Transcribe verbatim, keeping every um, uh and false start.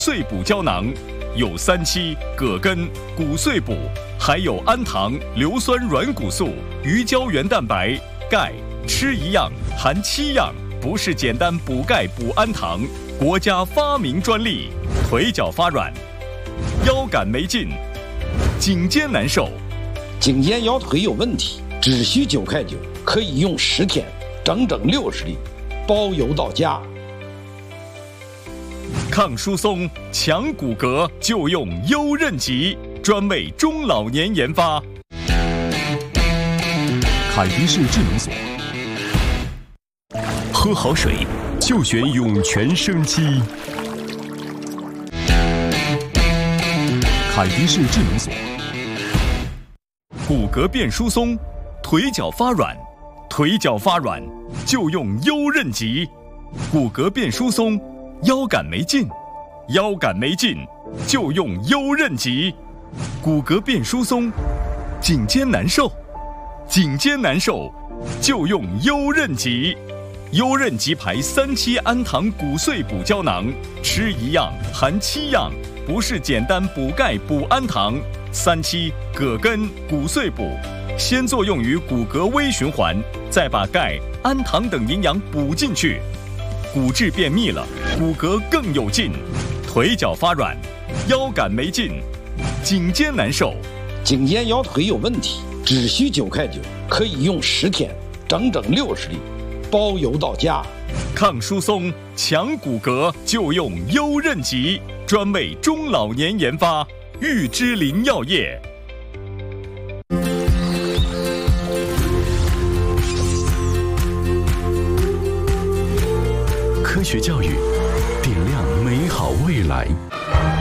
碎补胶囊，有三七、葛根、骨碎补，还有氨糖、硫酸软骨素、鱼胶原蛋白、钙，吃一样含七样，不是简单补钙补氨糖，国家发明专利。腿脚发软，腰杆没劲，颈肩难受， 颈肩腰腿有问题，只需九块九，可以用十天，整整六十粒，包邮到家。 抗疏松、强骨骼就用优韧极，专为中老年研发。 凯迪士智能锁，喝好水就选涌泉生机。凯迪士智能锁， 骨骼变疏松，腿脚发软，腿脚发软就用优韧极。骨骼变疏松，腰杆没劲，腰杆没劲就用优韧极。骨骼变疏松，颈肩难受，颈肩难受就用优韧极。优韧极牌三七氨糖骨碎补胶囊，吃一样含七样，不是简单补钙补氨糖。三七、葛根、骨碎补，先作用于骨骼微循环，再把钙、氨糖等营养补进去。骨质变密了，骨骼更有劲。腿脚发软，腰杆没劲，颈肩难受， 颈肩腰腿有问题，只需九块九，可以用十天，整整六十粒，包邮到家。 抗疏松、强骨骼就用优韧极，专为中老年研发。玉芝林药业。 科学教育，点亮美好未来。